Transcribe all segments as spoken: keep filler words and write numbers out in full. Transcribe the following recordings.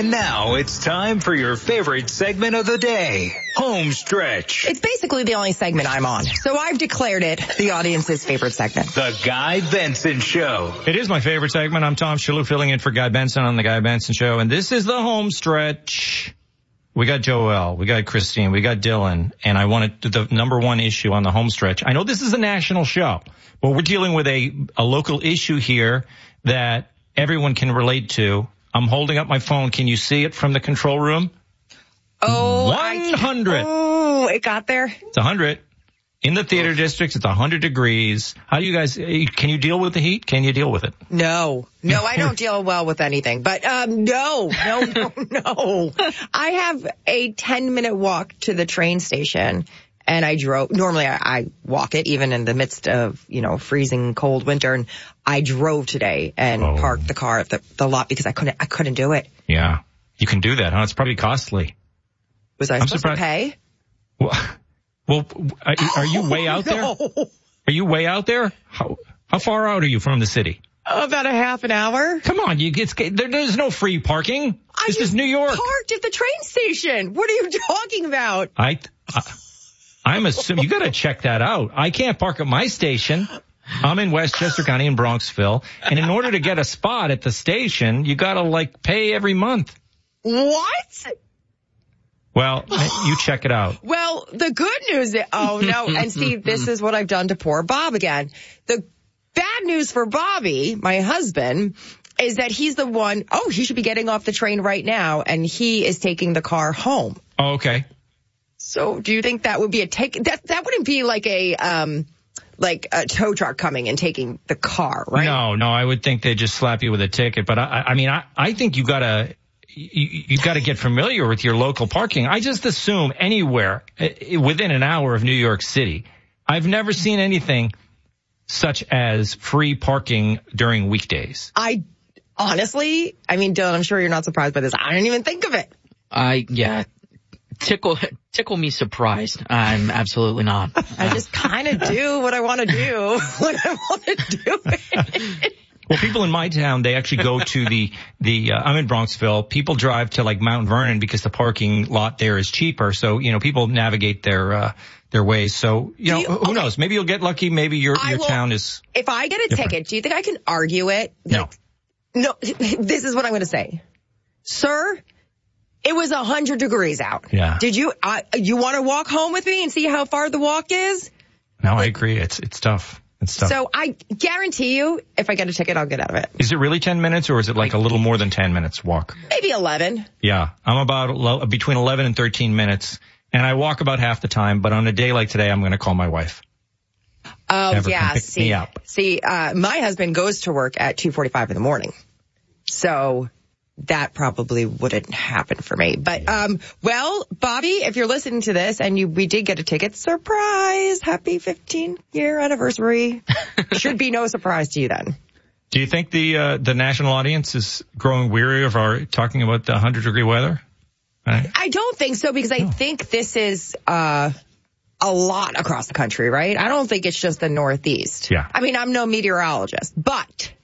And now it's time for your favorite segment of the day, Home Stretch. It's basically the only segment I'm on, so I've declared it the audience's favorite segment. The Guy Benson Show. It is my favorite segment. I'm Tom Shalhoub filling in for Guy Benson on the Guy Benson Show, and this is the Home Stretch. We got Joel, we got Christine, we got Dylan, and I wanted the number one issue on the Home Stretch. I know this is a national show, but we're dealing with a, a local issue here that everyone can relate to. I'm holding up my phone. Can you see it from the control room? Oh, one hundred. Oh, it got there? It's one hundred. In the theater districts, it's one hundred degrees. How do you guys, can you deal with the heat? Can you deal with it? No. No, I don't deal well with anything. But, um, no, no, no, no. I have a ten minute walk to the train station. And I drove, normally I, I walk it even in the midst of, you know, freezing cold winter. And I drove today and oh. parked the car at the, the lot because I couldn't, I couldn't do it. Yeah. You can do that, huh? It's probably costly. Was I I'm supposed surprised. to pay? Well, well are, are you way out there? No. Are you way out there? How, how far out are you from the city? About a half an hour. Come on, you get, there, there's no free parking. I this is New York. Parked at the train station. What are you talking about? I, I I'm assuming you got to check that out. I can't park at my station. I'm in Westchester County in Bronxville, and in order to get a spot at the station, you got to like pay every month. What? Well, you check it out. Well, the good news is, oh no, and see, this is what I've done to poor Bob again. The bad news for Bobby, my husband, is that he's the one, oh, he should be getting off the train right now, and he is taking the car home. Oh, okay. So do you think that would be a take, that, that wouldn't be like a, um, like a tow truck coming and taking the car, right? No, no, I would think they'd just slap you with a ticket, but I, I mean, I, I think you gotta, you, you gotta get familiar with your local parking. I just assume anywhere uh, within an hour of New York City. I've never seen anything such as free parking during weekdays. I, honestly, I mean, Dylan, I'm sure you're not surprised by this. I didn't even think of it. I, yeah. Tickle, tickle me surprised. I'm absolutely not. I just kind of do what I want to do when I want to do it. Well, people in my town, they actually go to the, the, uh, I'm in Bronxville. People drive to like Mount Vernon because the parking lot there is cheaper. So, you know, people navigate their, uh, their ways. So, you know, you, who okay. knows? Maybe you'll get lucky. Maybe your, your will, town is. If I get a different. ticket, do you think I can argue it? No. No, this is what I'm going to say. Sir, it was a hundred degrees out. Yeah. Did you, uh, you want to walk home with me and see how far the walk is? No, I agree. It's, it's tough. It's tough. So I guarantee you, if I get a ticket, I'll get out of it. Is it really ten minutes or is it like a little more than ten minutes walk? Maybe eleven. Yeah. I'm about between eleven and thirteen minutes and I walk about half the time, but on a day like today, I'm going to call my wife. Oh, Never yeah. pick See, me up. see, uh, my husband goes to work at two forty-five in the morning. So that probably wouldn't happen for me. But, um, well, Bobby, if you're listening to this and you, we did get a ticket, surprise, happy fifteen year anniversary. Should be no surprise to you then. Do you think the, uh, the national audience is growing weary of our talking about the one hundred degree weather? Right. I don't think so because I no. think this is, uh, a lot across the country, right? I don't think it's just the Northeast. Yeah. I mean, I'm no meteorologist, but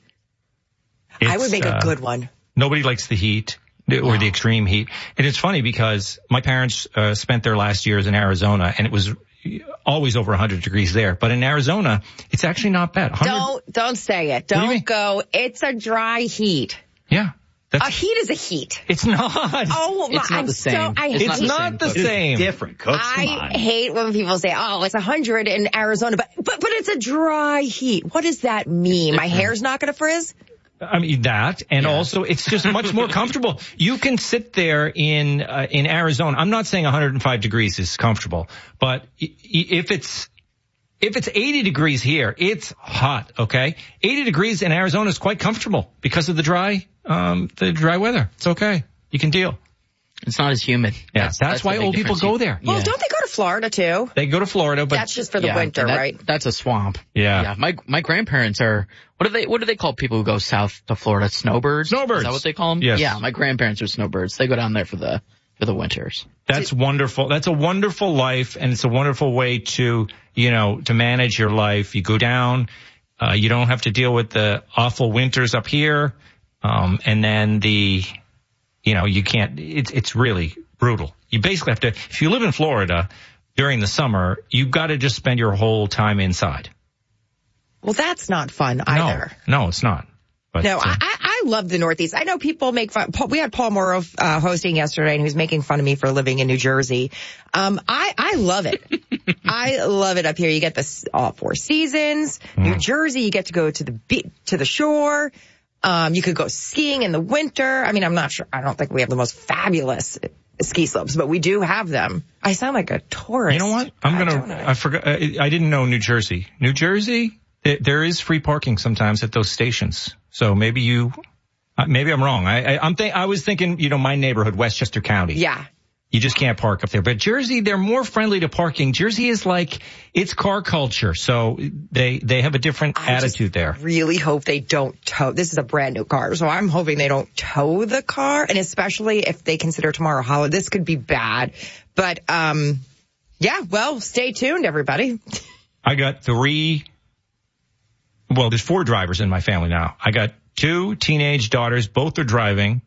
it's, I would make uh, a good one. Nobody likes the heat or no. the extreme heat. And it's funny because my parents uh, spent their last years in Arizona and it was always over one hundred degrees there. But in Arizona, it's actually not bad. Don't, don't say it. Don't do go. It's a dry heat. Yeah. That's, a heat is a heat. It's not. Oh, it's not I'm the same. So, I it's hate, not the same. It's different. Cooks, I hate when people say, oh, it's one hundred in Arizona, but, but, but it's a dry heat. What does that mean? My hair's not going to frizz? I mean, that, and yeah. also it's just much more comfortable. You can sit there in, uh, in Arizona. I'm not saying one hundred five degrees is comfortable, but if it's, if it's eighty degrees here, it's hot, okay? eighty degrees in Arizona is quite comfortable because of the dry, um, the dry weather. It's okay. You can deal. It's not as humid. Yeah, that's, that's, that's why old people go there. Well, yeah. don't they go to Florida too? They go to Florida, but that's just for the yeah, winter, that, right? That's a swamp. Yeah. Yeah. My my grandparents are what do they what do they call people who go south to Florida? Snowbirds. Snowbirds. Is that what they call them? Yes. Yeah. My grandparents are snowbirds. They go down there for the for the winters. That's wonderful. That's a wonderful life, and it's a wonderful way to you know to manage your life. You go down. Uh, you don't have to deal with the awful winters up here, um, and then the you know, you can't, it's, it's really brutal. You basically have to, if you live in Florida during the summer, you've got to just spend your whole time inside. Well, that's not fun either. No, no, it's not. But, no, uh, I, I love the Northeast. I know people make fun. Paul, we had Paul Morrow uh, hosting yesterday, and he was making fun of me for living in New Jersey. Um, I, I love it. I love it up here. You get the all four seasons. Mm. New Jersey, you get to go to the be- to the shore. Um, you could go skiing in the winter. I mean, I'm not sure. I don't think we have the most fabulous ski slopes, but we do have them. I sound like a tourist. You know what? I'm gonna. I, I forgot. I, I didn't know New Jersey. New Jersey. There is free parking sometimes at those stations. So maybe you, maybe I'm wrong. I, I, I'm think, I was thinking, you know, my neighborhood, Westchester County. Yeah. You just can't park up there. But Jersey, they're more friendly to parking. Jersey is like, it's car culture. So they, they have a different I attitude there. Really hope they don't tow. This is a brand new car. So I'm hoping they don't tow the car. And especially if they consider tomorrow holiday, this could be bad. But, um, yeah, well, stay tuned, everybody. I got three. Well, there's four drivers in my family now. I got two teenage daughters. Both are driving.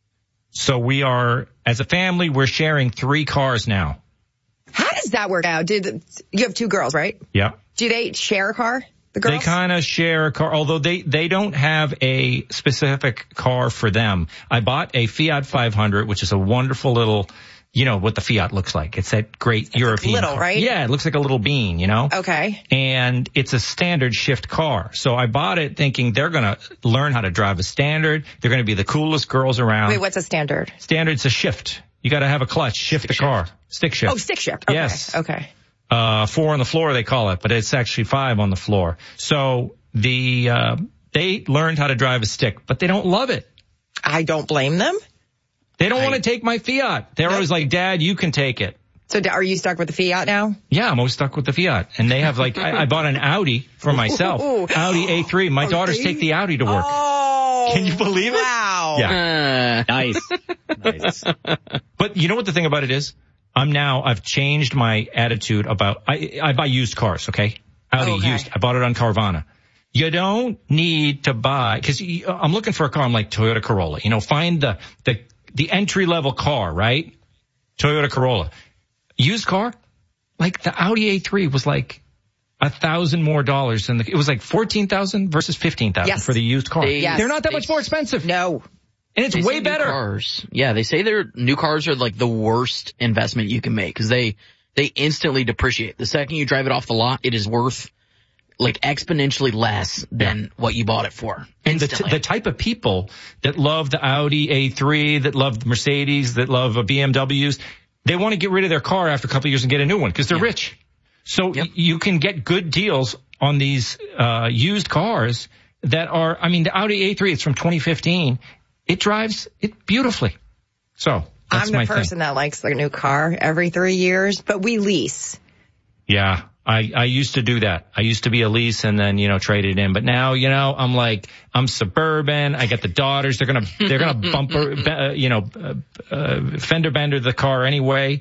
So we are, as a family, we're sharing three cars now. How does that work out? Did you have two girls, right? Yeah. Do they share a car? The girls? They kind of share a car, although they, they don't have a specific car for them. I bought a Fiat five hundred, which is a wonderful little, you know, what the Fiat looks like. It's that great it's European little, car. Right? Yeah, it looks like a little bean, you know? Okay. And it's a standard shift car. So I bought it thinking they're going to learn how to drive a standard. They're going to be the coolest girls around. Wait, what's a standard? Standard's a shift. You got to have a clutch, shift stick the shift. car. Stick shift. Oh, stick shift. Okay. Yes. Okay. Uh, four on the floor, they call it, but it's actually five on the floor. So the, uh, they learned how to drive a stick, but they don't love it. I don't blame them. They don't I, want to take my Fiat. They're no. always like, Dad, you can take it. So are you stuck with the Fiat now? Yeah, I'm always stuck with the Fiat. And they have like, I, I bought an Audi for myself. Ooh. Audi A three. My Oh, daughters they- take the Audi to work. Oh. Can you believe it? Wow. Yeah. Uh, Nice. Nice. But you know what the thing about it is? I'm now, I've changed my attitude about, I, I buy used cars, okay? Audi Okay. used. I bought it on Carvana. You don't need to buy, cause you, I'm looking for a car. I'm like Toyota Corolla, you know, find the, the, the entry level car, right? Toyota Corolla. Used car? Like the Audi A three was like a thousand more dollars than the, it was like fourteen thousand versus fifteen thousand Yes. for the used car. They- Yes. They're not that they- much more expensive. No. And it's They way say better. New cars. Yeah, they say their new cars are like the worst investment you can make because they, they instantly depreciate. The second you drive it off the lot, it is worth like exponentially less than Yeah. what you bought it for. And the, t- Instantly. the type of people that love the Audi A three, that love the Mercedes, that love B M Ws, they want to get rid of their car after a couple of years and get a new one because they're Yeah. rich. So Yep. y- you can get good deals on these uh used cars that are, I mean, the Audi A three, it's from twenty fifteen. It drives it beautifully. So that's I'm my the person thing. that likes a new car every three years, but we lease. Yeah. I, I used to do that. I used to be a lease and then, you know, trade it in. But now, you know, I'm like, I'm suburban. I got the daughters. They're going to, they're going to bumper, uh, you know, uh, uh, fender bender the car anyway.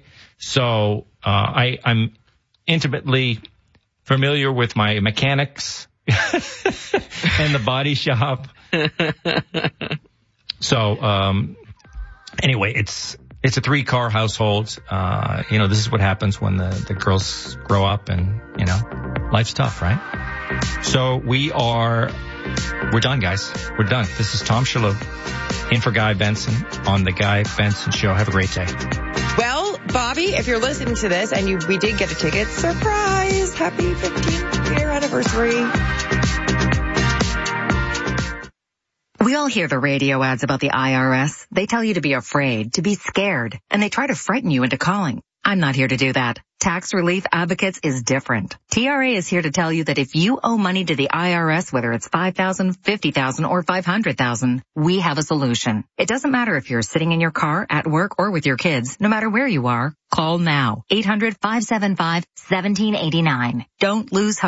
So, uh, I, I'm intimately familiar with my mechanics and the body shop. So, um, anyway, it's, It's a three-car household. Uh, you know, this is what happens when the, the girls grow up and, you know, life's tough, right? So we are, we're done, guys. We're done. This is Tom Shalhoub in for Guy Benson on the Guy Benson Show. Have a great day. Well, Bobby, if you're listening to this and you, we did get a ticket, surprise! Happy fifteenth year anniversary. We all hear the radio ads about the I R S. They tell you to be afraid, to be scared, and they try to frighten you into calling. I'm not here to do that. Tax Relief Advocates is different. T R A is here to tell you that if you owe money to the I R S, whether it's five thousand dollars, fifty thousand dollars, or five hundred thousand dollars, we have a solution. It doesn't matter if you're sitting in your car, at work, or with your kids. No matter where you are, call now. eight hundred, five seven five, one seven eight nine. Don't lose hope.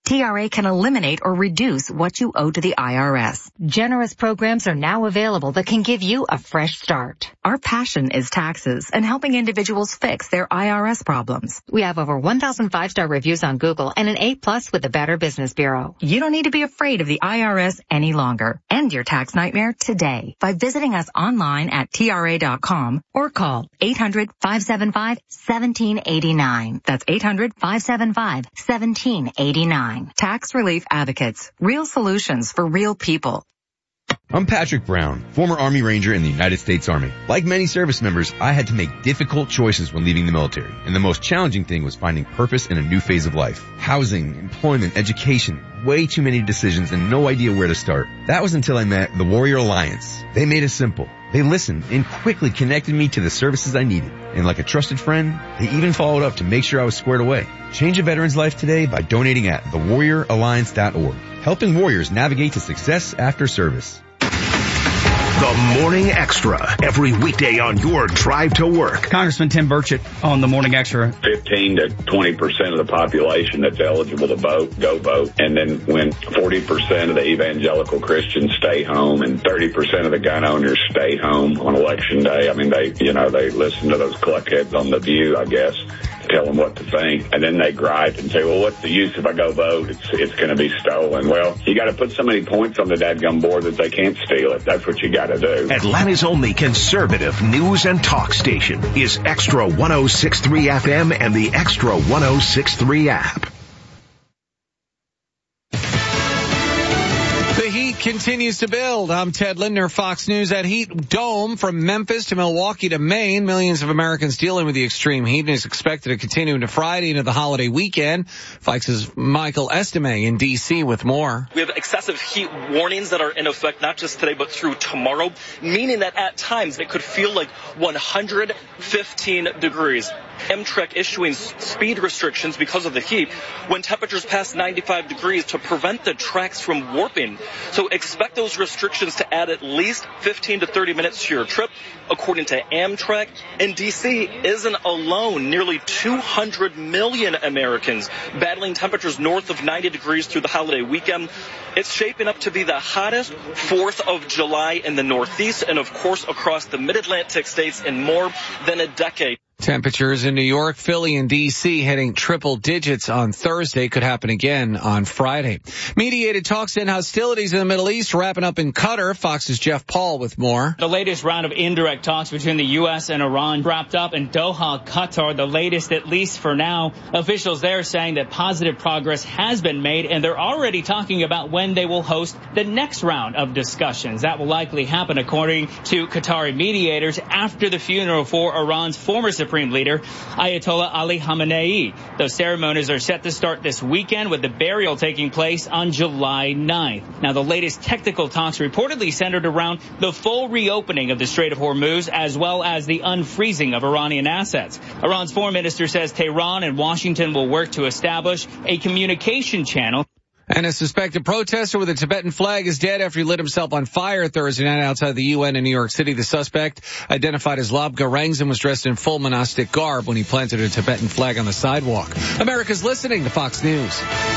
T R A can eliminate or reduce what you owe to the I R S. Generous programs are now available that can give you a fresh start. Our passion is taxes and helping individuals fix their I R S problems. We have over one thousand five-star reviews on Google and an A plus with the Better Business Bureau. You don't need to be afraid of the I R S any longer. End your tax nightmare today by visiting us online at T R A dot com or call eight hundred, five seven five, one seven eight nine. That's eight hundred, five seven five, one seven eight nine. Tax Relief Advocates. Real solutions for real people. I'm Patrick Brown, former Army Ranger in the United States Army. Like many service members, I had to make difficult choices when leaving the military, and the most challenging thing was finding purpose in a new phase of life. Housing, employment, education, way too many decisions and no idea where to start. That was until I met the Warrior Alliance. They made it simple. They listened and quickly connected me to the services I needed. And like a trusted friend, they even followed up to make sure I was squared away. Change a veteran's life today by donating at the warrior alliance dot org. Helping warriors navigate to success after service. The Morning Extra, every weekday on your drive to work. Congressman Tim Burchett on The Morning Extra. fifteen to twenty percent of the population that's eligible to vote, go vote. And then when forty percent of the evangelical Christians stay home and thirty percent of the gun owners stay home on election day, I mean, they, you know, they listen to those cluckheads on The View, I guess, tell them what to think, and then they gripe and say, well, what's the use if I go vote? It's it's going to be stolen. Well, you got to put so many points on the dadgum board that they can't steal it. That's what you got to do. Atlanta's only conservative news and talk station is Extra one oh six point three F M and the Extra one oh six point three app. The heat continues to build. I'm Ted Lindner, Fox News at Heat Dome. From Memphis to Milwaukee to Maine, millions of Americans dealing with the extreme heat and is expected to continue into Friday into the holiday weekend. Fox's Michael Estime in D C with more. We have excessive heat warnings that are in effect not just today but through tomorrow, meaning that at times it could feel like one hundred fifteen degrees. Amtrak issuing speed restrictions because of the heat when temperatures pass ninety-five degrees to prevent the tracks from warping. So expect those restrictions to add at least fifteen to thirty minutes to your trip, according to Amtrak. And D C isn't alone. Nearly two hundred million Americans battling temperatures north of ninety degrees through the holiday weekend. It's shaping up to be the hottest fourth of July in the Northeast and, of course, across the mid-Atlantic states in more than a decade. Temperatures in New York, Philly, and D C hitting triple digits on Thursday. Could happen again on Friday. Mediated talks and hostilities in the Middle East wrapping up in Qatar. Fox's Jeff Paul with more. The latest round of indirect talks between the U S and Iran wrapped up in Doha, Qatar. The latest, at least for now. Officials there saying that positive progress has been made, and they're already talking about when they will host the next round of discussions. That will likely happen, according to Qatari mediators, after the funeral for Iran's former Supreme Leader, Ayatollah Ali Khamenei. Those ceremonies are set to start this weekend, with the burial taking place on July ninth. Now, the latest technical talks reportedly centered around the full reopening of the Strait of Hormuz, as well as the unfreezing of Iranian assets. Iran's foreign minister says Tehran and Washington will work to establish a communication channel. And a suspected protester with a Tibetan flag is dead after he lit himself on fire Thursday night outside the U N in New York City. The suspect, identified as Labga Rangzin, was dressed in full monastic garb when he planted a Tibetan flag on the sidewalk. America's listening to Fox News.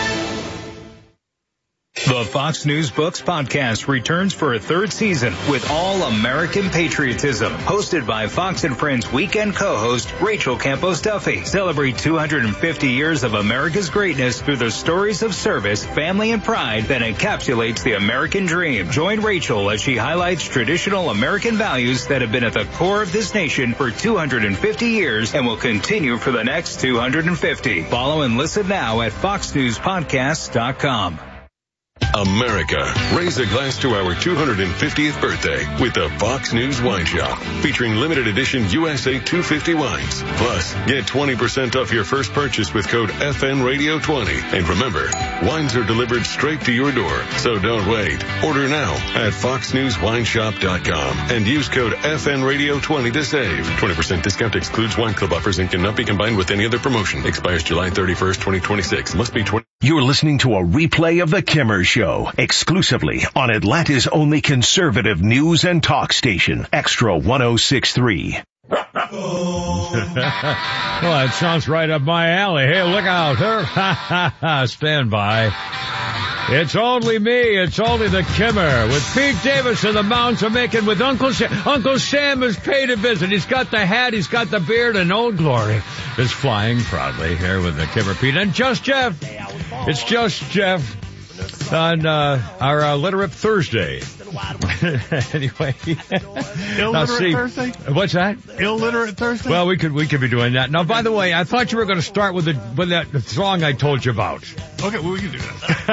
The Fox News Books podcast returns for a third season with all American patriotism. Hosted by Fox and Friends weekend co-host Rachel Campos Duffy. Celebrate two hundred fifty years of America's greatness through the stories of service, family, and pride that encapsulates the American dream. Join Rachel as she highlights traditional American values that have been at the core of this nation for two hundred fifty years and will continue for the next two hundred fifty. Follow and listen now at fox news podcasts dot com. America, raise a glass to our two hundred fiftieth birthday with the Fox News Wine Shop, featuring limited edition U S A two fifty wines. Plus, get twenty percent off your first purchase with code F N Radio twenty. And remember, wines are delivered straight to your door, so don't wait. Order now at fox news wine shop dot com and use code F N Radio twenty to save. twenty percent discount excludes wine club offers and cannot be combined with any other promotion. Expires July thirty-first, twenty twenty-six. Must be twenty. You're listening to a replay of The Kimmer Show, exclusively on Atlanta's only conservative news and talk station, Extra one oh six point three. Well, that sounds right up my alley. Hey, look out. Stand by. It's only me. It's only the Kimmer with Pete Davis and the Mountains of Macon with Uncle Sam. Uncle Sam has paid a visit. He's got the hat. He's got the beard, and Old Glory is flying proudly here with the Kimmer Pete. And Just Jeff. It's Just Jeff on uh, our uh, Literate Thursday. Anyway. Illiterate see, Thursday? What's that? Illiterate Thursday? Well, we could we could be doing that. Now, by the way, I thought you were going to start with the with that song I told you about. Okay, well, we can do that.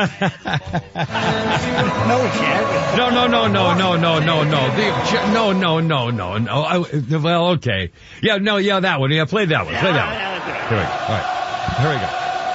No, we can't. No, no, no, no, no, no, no, no. The, no, no, no, no, no. I, well, okay. Yeah, no, yeah, that one. Yeah, play that one. Play that one. Here we go. All right. Here we go.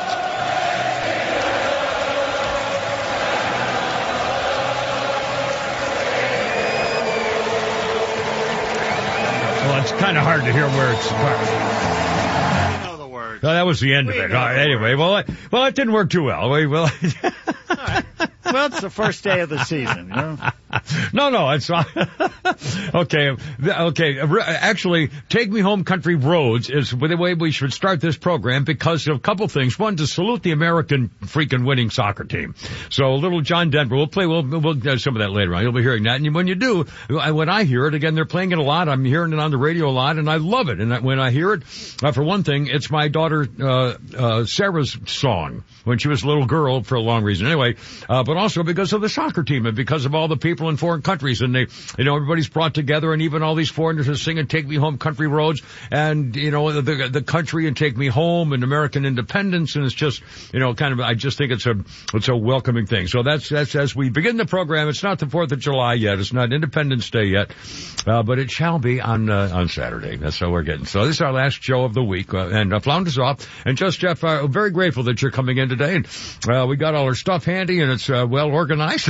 Well, it's kind of hard to hear where it's starting. I know the words. Well, that was the end We of it. know Uh, the anyway, well, it, well, it didn't work too well. We, well, Well, it's the first day of the season, you know? no, no, it's not. okay, okay. Actually, Take Me Home Country Roads is the way we should start this program because of a couple things. One, to salute the American freaking winning soccer team. So, little John Denver, we'll play, we'll, we'll do some of that later on. You'll be hearing that. And when you do, when I hear it, again, they're playing it a lot. I'm hearing it on the radio a lot, and I love it. And when I hear it, uh, for one thing, it's my daughter, uh, uh, Sarah's song when she was a little girl for a long reason. Anyway, uh, but also because of the soccer team and because of all the people in foreign countries, and they, you know, everybody's brought together, and even all these foreigners are singing "Take Me Home, Country Roads," and you know, the the country and "Take Me Home" and American independence, and it's just, you know, kind of, I just think it's a it's a welcoming thing. So that's that's as we begin the program. It's not the Fourth of July yet. It's not Independence Day yet, uh, but it shall be on uh, on Saturday. That's how we're getting. So this is our last show of the week, uh, and uh, Flounders off. And just Jeff, uh, very grateful that you're coming in today. And uh, we got all our stuff handy, and it's uh, well organized.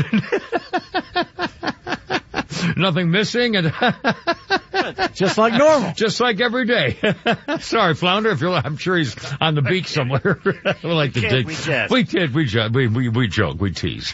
Nothing missing, and just like normal, just like every day. Sorry, Flounder, if you're, I'm sure he's on the beach somewhere. we like to dig. We jest. We kid, we joke, we we we joke, we tease.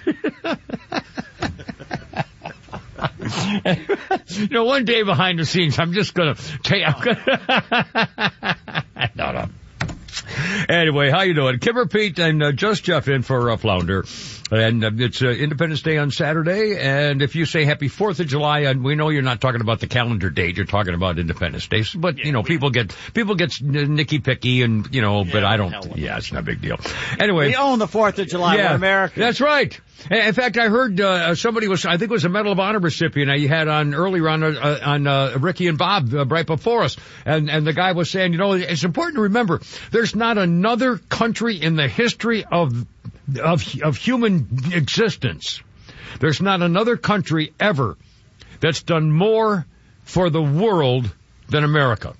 You know, one day behind the scenes, I'm just gonna take. I'm gonna. no, no. Anyway, how you doing? Kimmer Pete and uh, Just Jeff in for uh, Flounder. And uh, it's uh, Independence Day on Saturday. And if you say Happy Fourth of July, and we know you're not talking about the calendar date, you're talking about Independence Day. But, yeah, you know, we, people get people get nicky picky and, you know, yeah, but I don't. Yeah, it's not a big deal. Anyway. We own the Fourth of July. Yeah, we're American. That's right. In fact, I heard uh, somebody was, I think it was a Medal of Honor recipient I had on earlier on uh, on uh, Ricky and Bob uh, right before us, and and the guy was saying, you know, it's important to remember there's not another country in the history of of of human existence. There's not another country ever that's done more for the world than America.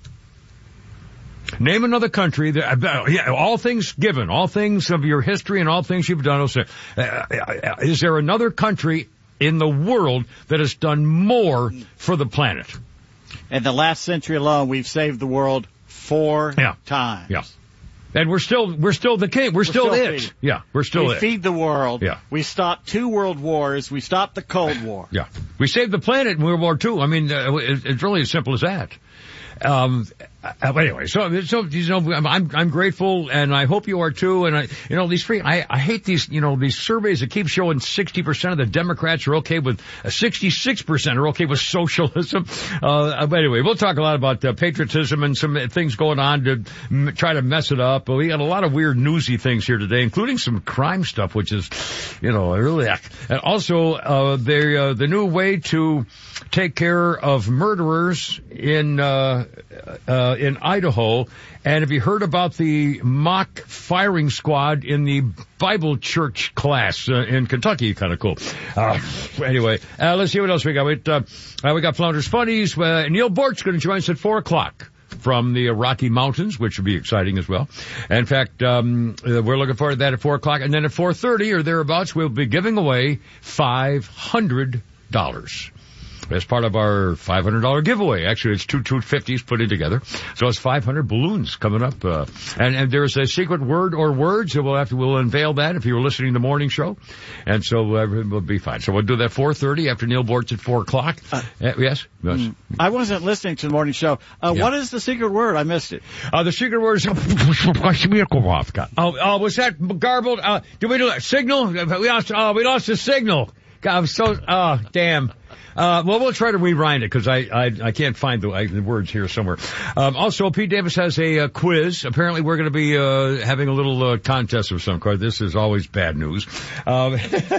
Name another country that, uh, yeah, all things given, all things of your history and all things you've done. Uh, uh, is there another country in the world that has done more for the planet? In the last century alone, we've saved the world four yeah. times. Yeah. And we're still, we're still the king. We're, we're still, still it. Feeding. Yeah, we're still we it. We feed the world. Yeah. We stopped two world wars. We stopped the Cold War. Yeah. We saved the planet in World War Two. I mean, uh, it's really as simple as that. Um, uh, anyway, so, so, you know, I'm, I'm grateful, and I hope you are too, and I, you know, these free, I, I hate these, you know, these surveys that keep showing sixty percent of the Democrats are okay with, uh, sixty-six percent are okay with socialism. Uh, but anyway, we'll talk a lot about uh, patriotism and some things going on to m- try to mess it up, but we got a lot of weird newsy things here today, including some crime stuff, which is, you know, really, and also, uh, the, uh, the new way to take care of murderers in, uh, uh, in Idaho. And have you heard about the mock firing squad in the Bible church class uh, in Kentucky? Kind of cool. Uh, anyway, uh, let's see what else we got. We, uh, uh, we got Flounders Funnies. Uh, Neil Bort's going to join us at four o'clock from the uh, Rocky Mountains, which will be exciting as well. In fact, um, uh, we're looking forward to that at four o'clock. And then at four thirty or thereabouts, we'll be giving away five hundred dollars. as part of our five hundred dollars giveaway. Actually, it's two two fifties put it together. So it's five hundred balloons coming up. Uh, and, and there's a secret word or words. So we'll have to, we'll unveil that if you were listening to the morning show. And so uh, we'll be fine. So we'll do that four thirty after Neil Bortz at four o'clock. Uh, uh, yes? Yes. I wasn't listening to the morning show. Uh, Yeah. What is the secret word? I missed it. Uh, the secret word is, oh, oh, was that garbled? Uh, did we do that? Signal? We lost, oh, we lost the signal. God, I'm so, oh, damn. Uh, well, we'll try to rewind it because I, I, I can't find the, I, the words here somewhere. Um, also, Pete Davis has a uh, quiz. Apparently, we're going to be uh, having a little uh, contest of some kind. This is always bad news. Um,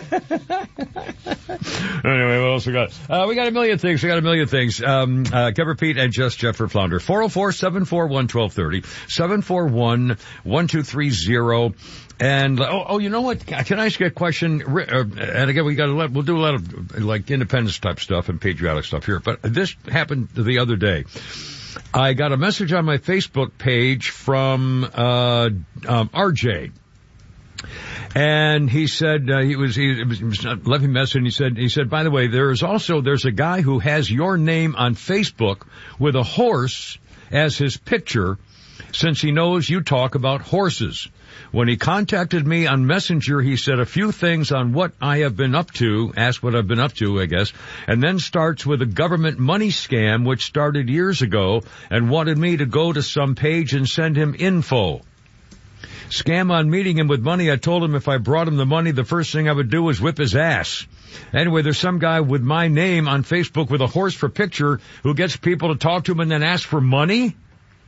anyway, what else we got? Uh, we got a million things. We got a million things. Um, uh, Cover Pete and Just Jeff for Flounder. four oh four, seven four one, one two three oh. seven four one, one two three oh. And, oh, oh, you know what? Can I ask you a question? Uh, and again, we got to let, we'll do a lot of, like, independence type stuff and patriotic stuff here. But this happened the other day. I got a message on my Facebook page from, uh, um, R J. And he said, uh, he was, he was, he was left me a message and he said, he said, by the way, there is also, there's a guy who has your name on Facebook with a horse as his picture since he knows you talk about horses. When he contacted me on Messenger, he said a few things on what I have been up to, asked what I've been up to, I guess, and then starts with a government money scam which started years ago and wanted me to go to some page and send him info. Scam on meeting him with money. I told him if I brought him the money, the first thing I would do was whip his ass. Anyway, there's some guy with my name on Facebook with a horse for picture who gets people to talk to him and then ask for money.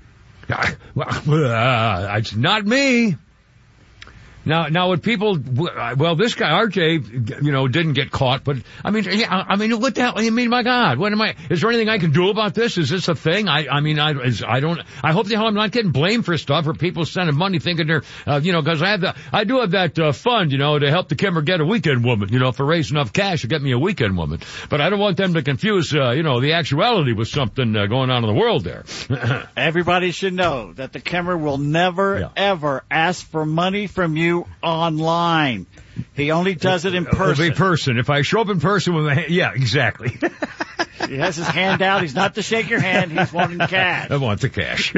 Uh, it's not me. Now, now would people, well, this guy, R J, you know, didn't get caught, but, I mean, yeah, I mean, what the hell, I mean, my God, what am I, is there anything I can do about this? Is this a thing? I, I mean, I, is, I don't, I hope the hell I'm not getting blamed for stuff or people sending money thinking they're, uh, you know, cause I have the, I do have that, uh, fund, you know, to help the Kimmer get a weekend woman, you know, for raising enough cash to get me a weekend woman. But I don't want them to confuse, uh, you know, the actuality with something, uh, going on in the world there. Everybody should know that the Kimmer will never, Yeah. ever ask for money from you online. He only does it in person. In person. If I show up in person with my hand, yeah, exactly. He has his hand out. He's not to shake your hand. He's wanting cash. I want the cash.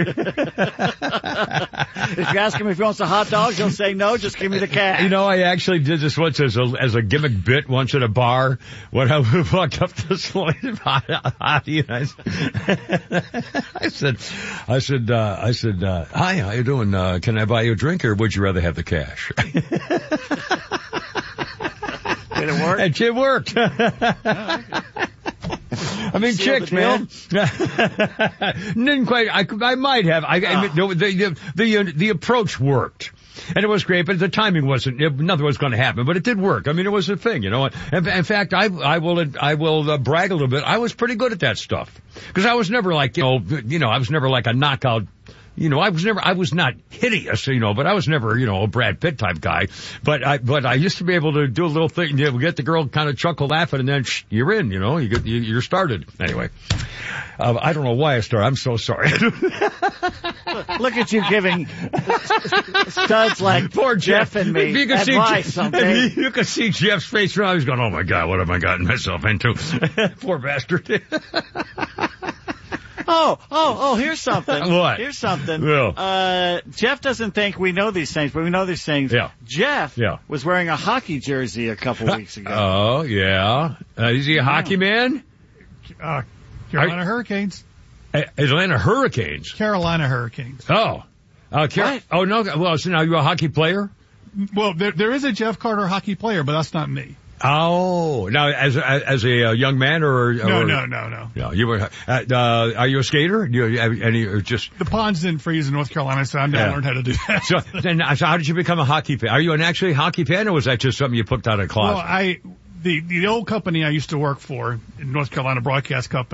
If you ask him if he wants a hot dog, he'll say no, just give me the cash. You know, I actually did this once as a, as a gimmick bit once at a bar when I walked up to this lady, Hottie, and I said, I said, I said, uh, I said, uh, hi, how you doing? Uh, can I buy you a drink or would you rather have the cash? Did it work? And it worked. I mean, Seal chicks, man. Didn't quite. I, I might have. I, I mean, the, the the the approach worked, and it was great. But the timing wasn't. It, nothing was going to happen. But it did work. I mean, it was a thing, you know. In, in fact, I I will I will uh, brag a little bit. I was pretty good at that stuff because I was never like you know you know I was never like a knockout. You know, I was never, I was not hideous, you know, but I was never, you know, a Brad Pitt type guy. But I, but I used to be able to do a little thing, you know, get the girl kind of chuckle laughing and then shh, you're in, you know, you get, you, you're started. Anyway, uh, I don't know why I started. I'm so sorry. Look at you giving studs like Poor Jeff and me you can advice see, someday. You can see Jeff's face now. He's going, oh my God, what have I gotten myself into? Poor bastard. Oh, oh, oh, here's something. What? Here's something. Yeah. Uh, Jeff doesn't think we know these things, but we know these things. Yeah. Jeff Yeah. was wearing a hockey jersey a couple weeks ago. Oh, yeah. Uh, is he a hockey man? Uh, Carolina Hurricanes. Uh, Atlanta Hurricanes. Carolina Hurricanes. Oh. Uh, Car- What? oh, no. Well, so now you're a hockey player? Well, there, there is a Jeff Carter hockey player, but that's not me. Oh. Now, as a, as a uh, young man or? or No, no, no, no. No, you were, uh, uh, are you a skater? Do you have any, or just? The ponds didn't freeze in North Carolina, so I never Yeah. learned how to do that. So, then, so how did you become a hockey fan? Are you an actually hockey fan or was that just something you picked out of the closet? Well, I the the old company I used to work for, North Carolina Broadcast Company,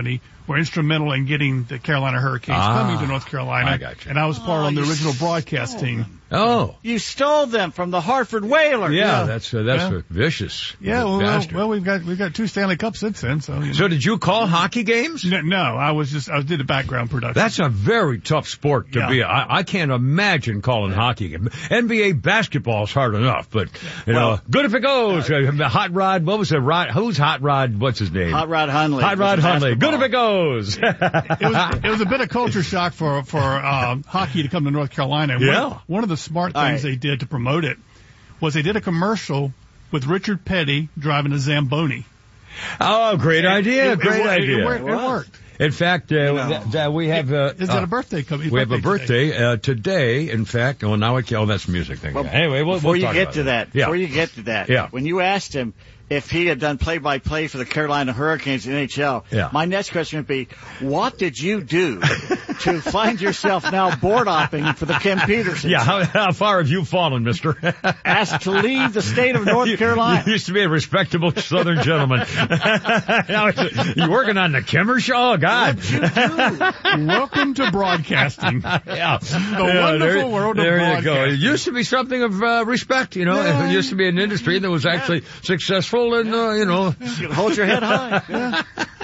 were instrumental in getting the Carolina Hurricanes Ah, coming to North Carolina. I got you. And I was part Oh, of the you original broadcast team. Oh. You stole them from the Hartford Whalers. Yeah, that's uh, that's Yeah. uh, vicious. Yeah, well, well, bastard. well, we've got we've got two Stanley Cups since then. So, you know. So did you call hockey games? No, no, I was just I did a background production. That's a very tough sport to Yeah. be. I, I can't imagine calling hockey game. N B A basketball's hard enough, but you Well, know, good if it goes. Uh, Hot Rod, what was it? Rod, who's Hot Rod? What's his name? Hot Rod Hundley. Hot Rod was Hundley. Good basketball. if it goes. it was it was a bit of culture shock for for um, hockey to come to North Carolina. And Yeah. One, one of the smart All things right. they did to promote it was they did a commercial with Richard Petty driving a Zamboni. Oh, great idea! It- it great wor- it idea. worked- it worked. In fact, uh, know. th- th- we have uh, Is uh, that a birthday coming? we have a birthday uh, today. In fact, oh now I can, oh that's music thing. Well, anyway, we'll, before we'll you talk get about to that, Yeah. before you get to that, Yeah. when you asked him if he had done play-by-play for the Carolina Hurricanes in N H L, Yeah. my next question would be, what did you do to find yourself now board hopping for the Kim Petersons? Yeah, how, how far have you fallen, mister? Asked to leave the state of North You- Carolina. You used to be a respectable Southern gentleman. Now it's- you working on the Kimmer show? Oh, God. Welcome to broadcasting. Yeah. The Yeah, wonderful there, world of there you go. It broadcasting. used to be something of uh, respect, you know. Yeah. It used to be an industry that was actually successful and, uh, you know. You hold your head high. Yeah.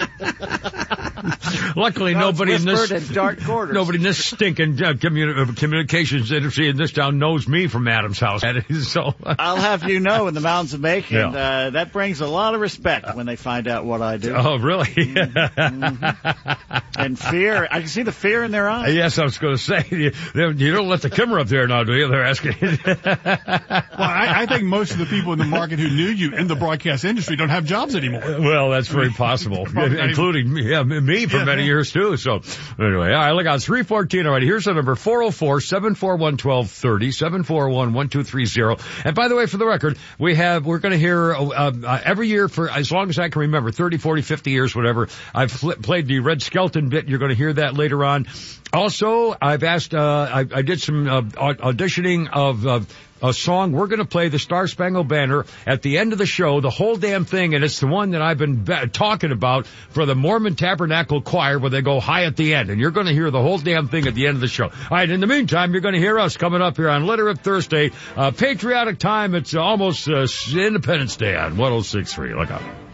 Luckily, God's nobody in this whispered in dark quarters. nobody in this stinking uh, communi- uh, communications industry in this town knows me from Adam's house. So I'll have you know, in the mountains of Macon, Yeah. uh, that brings a lot of respect when they find out what I do. Oh, really? Mm-hmm. And fear. I can see the fear in their eyes. Yes, I was going to say, you, you don't let the Kimmer up there now, do you? They're asking. Well, I, I think most of the people in the market who knew you in the broadcast industry don't have jobs anymore. Well, that's very possible, including me, yeah, me for Yeah, many yeah. years too. So anyway, all right, look out, three fourteen already. Here's the number, four oh four, seven four one, one two three oh, seven four one, one two three oh. And by the way, for the record, we have, we're going to hear, uh, uh, every year for as long as I can remember, thirty, forty, fifty years, whatever, I've fl- played the Red Skelton bit. You're going to hear that later on. Also, I've asked, uh, I, I did some uh, auditioning of, uh, a song. We're going to play the Star Spangled Banner at the end of the show, the whole damn thing, and it's the one that I've been be- talking about for the Mormon Tabernacle Choir where they go high at the end, and you're going to hear the whole damn thing at the end of the show. All right, in the meantime, you're going to hear us coming up here on Literate Thursday, uh, patriotic time. It's almost uh, Independence Day on one oh six point three. Look out.